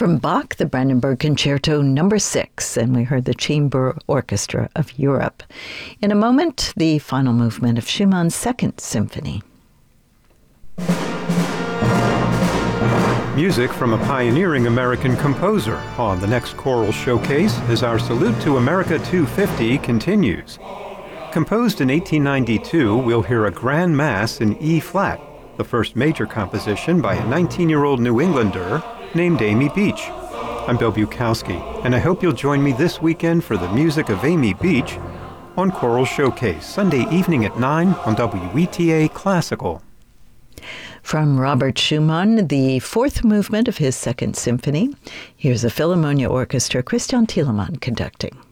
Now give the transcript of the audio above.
From Bach, the Brandenburg Concerto No. 6, and we heard the Chamber Orchestra of Europe. In a moment, the final movement of Schumann's Second Symphony. Music from a pioneering American composer on the next choral showcase as our Salute to America 250 continues. Composed in 1892, we'll hear a Grand Mass in E-flat, the first major composition by a 19-year-old New Englander named Amy Beach. I'm Bill Bukowski, and I hope you'll join me this weekend for the music of Amy Beach on Choral Showcase, Sunday evening at 9 on WETA Classical. From Robert Schumann, the fourth movement of his Second Symphony. Here's the Philharmonia Orchestra, Christian Thielemann conducting.